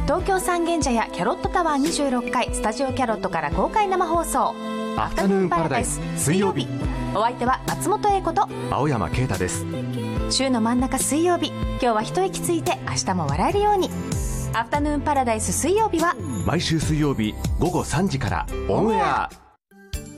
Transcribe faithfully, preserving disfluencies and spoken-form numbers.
東京三軒茶屋キャロットタワーにじゅうろっかいスタジオキャロットから公開生放送アフタヌーンパラダイス水曜日、 お相手は松本英子と青山啓太です。 週の真ん中水曜日、今日は一息ついて明日も笑えるように。アフタヌーンパラダイス水曜日は毎週水曜日午後さんじからオンエア。